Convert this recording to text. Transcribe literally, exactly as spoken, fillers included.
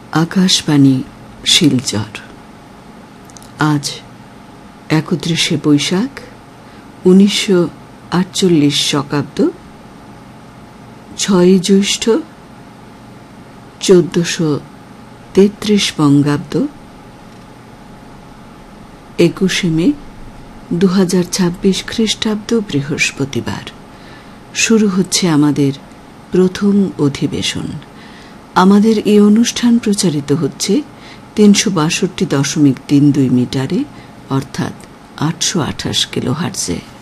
আকাশবাণী শিলচর। আজ একত্রিশে বৈশাখ উনিশশো আটচল্লিশ শকাব্দ, ছয়ই জ্যৈষ্ঠ চোদ্দশো তেত্রিশ বঙ্গাব্দ, একুশে মে দু হাজার ছাব্বিশ খ্রিস্টাব্দ, বৃহস্পতিবার। শুরু হচ্ছে আমাদের প্রথম অধিবেশন। আমাদের এই অনুষ্ঠান প্রচারিত হচ্ছে তিনশো বাষট্টি দশমিক তিন দুই মিটারে, অর্থাৎ আটশো আঠাশ কিলো হার্টজে।